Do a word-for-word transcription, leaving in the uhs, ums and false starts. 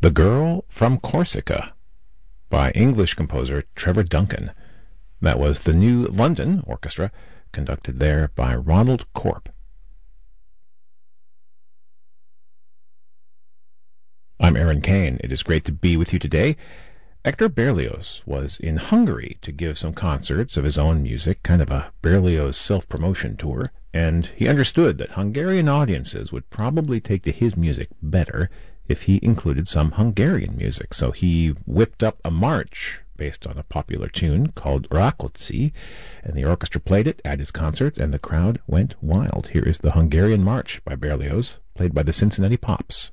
The Girl from Corsica by English composer Trevor Duncan. That was the New London Orchestra, conducted there by Ronald Corp. I'm Aaron Kane. It is great to be with you today. Hector Berlioz was in Hungary to give some concerts of his own music, kind of a Berlioz self-promotion tour, and he understood that Hungarian audiences would probably take to his music better if he included some Hungarian music. So he whipped up a march based on a popular tune called Rákóczi, and the orchestra played it at his concerts, and the crowd went wild. Here is the Hungarian March by Berlioz, played by the Cincinnati Pops.